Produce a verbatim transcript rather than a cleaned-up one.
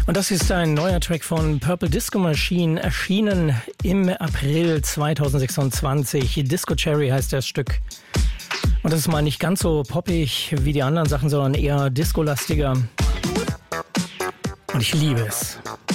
Und das ist ein neuer Track von Purple Disco Machine, erschienen im April zweitausendsechsundzwanzig. Disco Cherry heißt das Stück. Und das ist mal nicht ganz so poppig wie die anderen Sachen, sondern eher disco-lastiger. Und ich liebe es.